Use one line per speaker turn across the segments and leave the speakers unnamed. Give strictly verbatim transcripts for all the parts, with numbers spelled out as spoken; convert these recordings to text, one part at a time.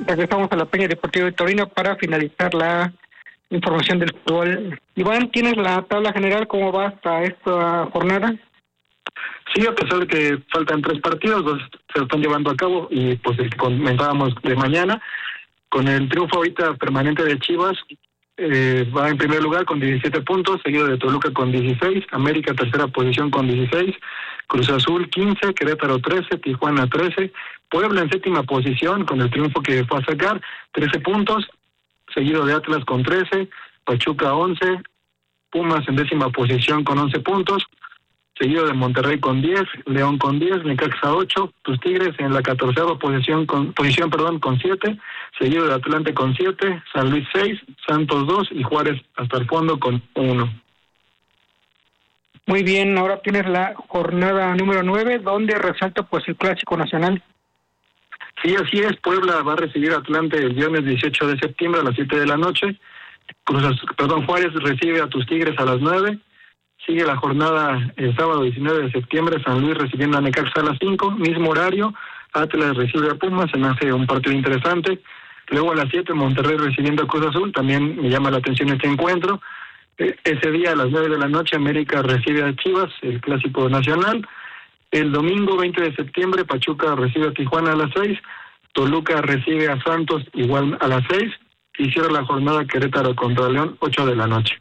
regresamos a la Peña Deportiva de Torino para finalizar la información del fútbol. Iván, ¿tienes la tabla general? ¿Cómo va hasta esta jornada?
Sí, a pesar de que faltan tres partidos, dos se están llevando a cabo, y pues el que comentábamos de mañana, con el triunfo ahorita permanente de Chivas, eh, va en primer lugar con diecisiete puntos, seguido de Toluca con dieciséis, América tercera posición con dieciséis, Cruz Azul quince, Querétaro trece, Tijuana trece, Puebla en séptima posición con el triunfo que fue a sacar, trece puntos, seguido de Atlas con trece, Pachuca once, Pumas en décima posición con once puntos, seguido de Monterrey con diez, León con diez, Necaxa ocho, tus Tigres en la catorceava posición con posición, perdón, con siete, seguido de Atlante con siete, San Luis seis, Santos dos y Juárez hasta el fondo con uno.
Muy bien, ahora tienes la jornada número nueve, donde resalta pues el Clásico Nacional.
Sí, así es, Puebla va a recibir a Atlante el viernes dieciocho de septiembre a las siete de la noche, Cruz Azul, perdón, Juárez recibe a tus Tigres a las nueve, sigue la jornada el sábado diecinueve de septiembre, San Luis recibiendo a Necaxa a las cinco, mismo horario, Atlas recibe a Pumas, se me hace un partido interesante. Luego a las siete, Monterrey recibiendo a Cruz Azul, también me llama la atención este encuentro. Eh, ese día a las nueve de la noche, América recibe a Chivas, el Clásico Nacional. El domingo veinte de septiembre, Pachuca recibe a Tijuana a las seis, Toluca recibe a Santos igual a las seis, y cierra la jornada Querétaro contra León, ocho de la noche.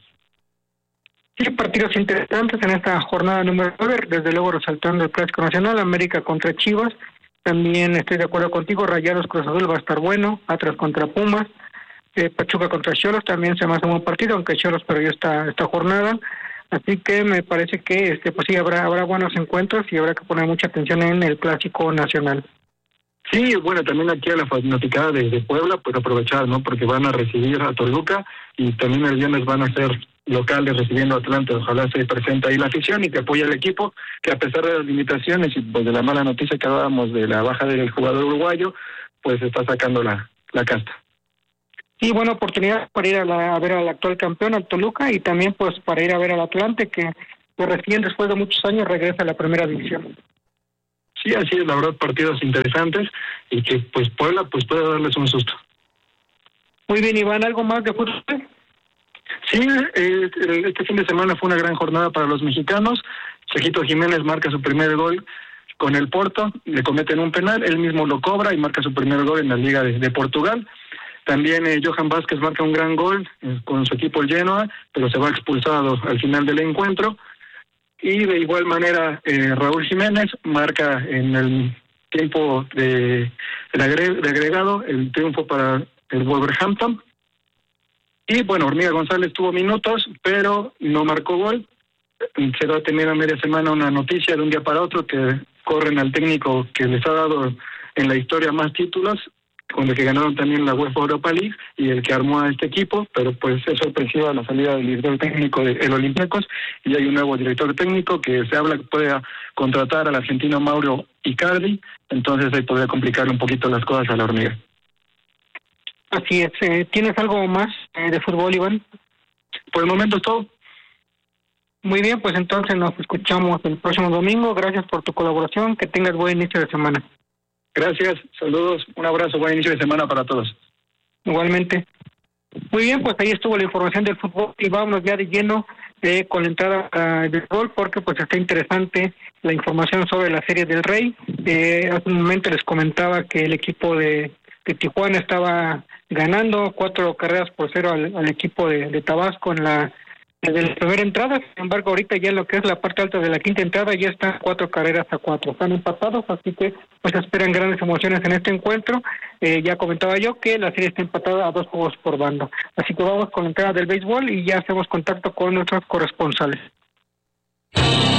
Sí, partidos interesantes en esta jornada número nueve, desde luego resaltando el Clásico Nacional, América contra Chivas, también estoy de acuerdo contigo, Rayados Cruz Azul va a estar bueno, Atlas contra Pumas, eh, Pachuca contra Xolos, también se me hace un buen partido, aunque Xolos perdió esta, esta jornada, así que me parece que este pues sí habrá, habrá buenos encuentros y habrá que poner mucha atención en el Clásico Nacional.
Sí, bueno, también aquí a la fanaticada de, de Puebla, pues aprovechar, ¿no? Porque van a recibir a Toluca y también el viernes van a ser locales recibiendo a Atlante. Ojalá se presente ahí la afición y que apoye al equipo, que a pesar de las limitaciones y pues de la mala noticia que dábamos de la baja del jugador uruguayo, pues está sacando la, la casta.
Sí, buena oportunidad para ir a, la, a ver al actual campeón, al Toluca, y también pues para ir a ver al Atlante, que pues, recién después de muchos años regresa a la primera división.
Sí, así es, la verdad, partidos interesantes y que pues Puebla pues puede darles un susto.
Muy bien, Iván, ¿algo más de fútbol?
Sí, eh, este fin de semana fue una gran jornada para los mexicanos. Sergito Jiménez marca su primer gol con el Porto, le cometen un penal, él mismo lo cobra y marca su primer gol en la Liga de, de Portugal. También eh, Johan Vázquez marca un gran gol eh, con su equipo el Genoa, pero se va expulsado al final del encuentro. Y de igual manera eh, Raúl Jiménez marca en el tiempo de, de, agre, de agregado el triunfo para el Wolverhampton. Y bueno, Hormiga González tuvo minutos, pero no marcó gol. Se va a tener a media semana una noticia de un día para otro que corren al técnico que les ha dado en la historia más títulos, con el que ganaron también la UEFA Europa League y el que armó a este equipo, pero pues es sorpresiva la salida del director técnico del Olympiacos y hay un nuevo director técnico que se habla que puede contratar al argentino Mauro Icardi, entonces ahí podría complicarle un poquito las cosas a la Hormiga.
Así es. Eh, ¿Tienes algo más eh, de fútbol, Iván?
Por el momento es todo.
Muy bien, pues entonces nos escuchamos el próximo domingo. Gracias por tu colaboración. Que tengas buen inicio de semana.
Gracias, saludos, un abrazo, buen inicio de semana para todos.
Igualmente. Muy bien, pues ahí estuvo la información del fútbol y vámonos ya de lleno eh, con la entrada uh, del fútbol porque pues está interesante la información sobre la Serie del Rey. Eh, hace un momento les comentaba que el equipo de, de Tijuana estaba ganando cuatro carreras por cero al, al equipo de, de Tabasco en la desde la primera entrada. Sin embargo, ahorita ya en lo que es la parte alta de la quinta entrada ya están cuatro carreras a cuatro. Están empatados, así que pues esperan grandes emociones en este encuentro. Eh, ya comentaba yo que la serie está empatada a dos juegos por bando. Así que vamos con la entrada del béisbol y ya hacemos contacto con nuestros corresponsales.